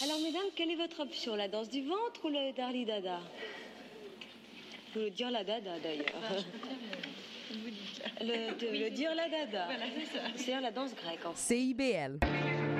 Alors, mesdames, quelle est votre option? La danse du ventre ou le Darli Dada? Vous le dire la Dada, d'ailleurs. Le dire la Dada. Voilà, c'est ça. C'est la danse grecque, en fait. CIBL.